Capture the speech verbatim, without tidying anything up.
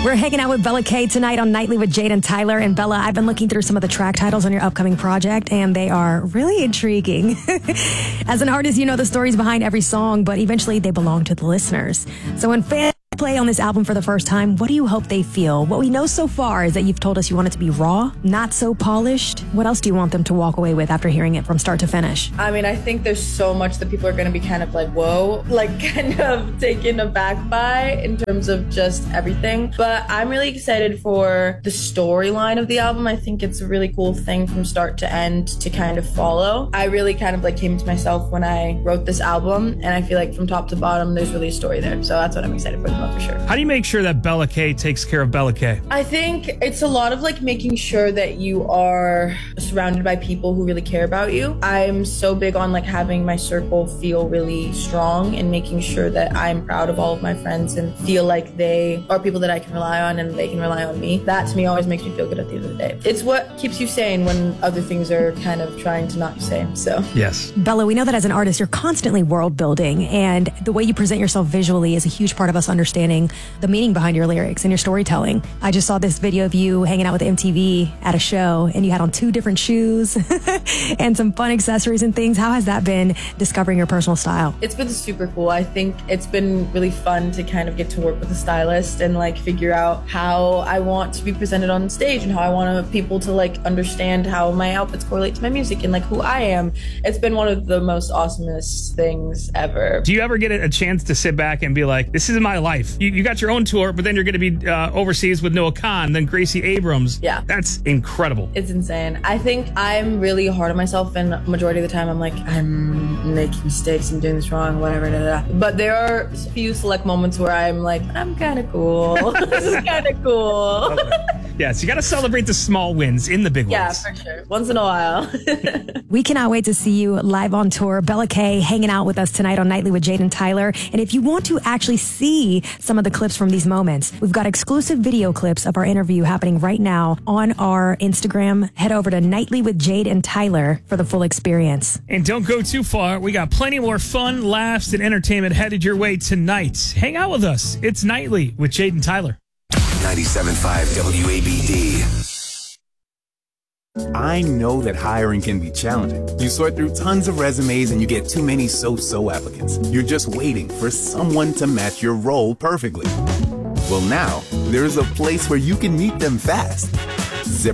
We're hanging out with Bella K tonight on Nightly with Jade and Tyler. And Bella, I've been looking through some of the track titles on your upcoming project, and they are really intriguing. As an artist, you know the stories behind every song, but eventually they belong to the listeners. So when fans play on this album for the first time, what do you hope they feel? What we know so far is that you've told us you want it to be raw, not so polished. What else do you want them to walk away with after hearing it from start to finish? I mean, I think there's so much that people are going to be kind of like, whoa, like kind of taken aback by in terms of just everything. But I'm really excited for the storyline of the album. I think it's a really cool thing from start to end to kind of follow. I really kind of like came to myself when I wrote this album, and I feel like from top to bottom, there's really a story there. So that's what I'm excited for the most. For sure. How do you make sure that Bella K takes care of Bella K? I think it's a lot of like making sure that you are surrounded by people who really care about you. I'm so big on like having my circle feel really strong and making sure that I'm proud of all of my friends and feel like they are people that I can rely on and they can rely on me. That to me always makes me feel good at the end of the day. It's what keeps you sane when other things are kind of trying to knock you sane. So yes. Bella, we know that as an artist, you're constantly world building, and the way you present yourself visually is a huge part of us understanding the meaning behind your lyrics and your storytelling. I just saw this video of you hanging out with M T V at a show, and you had on two different shoes and some fun accessories and things. How has that been, discovering your personal style? It's been super cool. I think it's been really fun to kind of get to work with a stylist and like figure out how I want to be presented on stage and how I want people to like understand how my outfits correlate to my music and like who I am. It's been one of the most awesomest things ever. Do you ever get a chance to sit back and be like, this is my life? You, you got your own tour, but then you're going to be uh, overseas with Noah Khan, then Gracie Abrams. Yeah. That's incredible. It's insane. I think I'm really hard on myself, and majority of the time I'm like, I'm making mistakes and doing this wrong, whatever, da, da, da. But there are a few select moments where I'm like, I'm kind of cool. This is kind of cool. Okay. Yes, you got to celebrate the small wins in the big yeah, ones. Yeah, for sure. Once in a while. We cannot wait to see you live on tour. Bella K hanging out with us tonight on Nightly with Jade and Tyler. And if you want to actually see some of the clips from these moments, we've got exclusive video clips of our interview happening right now on our Instagram. Head over to Nightly with Jade and Tyler for the full experience. And don't go too far. We got plenty more fun, laughs, and entertainment headed your way tonight. Hang out with us. It's Nightly with Jade and Tyler. ninety-seven point five W A B D. I know that hiring can be challenging. You sort through tons of resumes and you get too many so-so applicants. You're just waiting for someone to match your role perfectly. Well, now there's a place where you can meet them fast. Zip